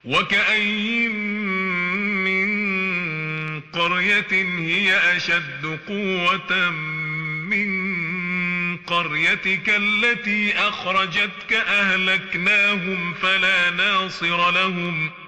وكأين من قرية هي أشد قوة من قريتك التي أخرجتك أهلكناهم فلا ناصر لهم